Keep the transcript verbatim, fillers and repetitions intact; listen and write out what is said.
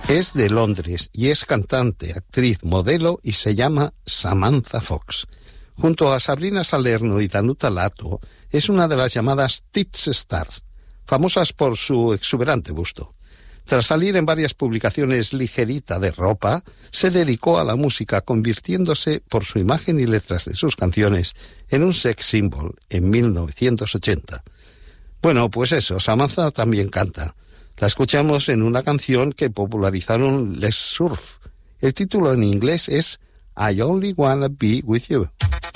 Es de Londres y es cantante, actriz, modelo y se llama Samantha Fox. Junto a Sabrina Salerno y Danuta Lato, es una de las llamadas Tits Stars, famosas por su exuberante busto. Tras salir en varias publicaciones ligerita de ropa, se dedicó a la música, convirtiéndose por su imagen y letras de sus canciones en un sex symbol en mil novecientos ochenta. Bueno, pues eso, Samantha también canta. La escuchamos en una canción que popularizaron Les Surf. El título en inglés es I Only Wanna Be With You.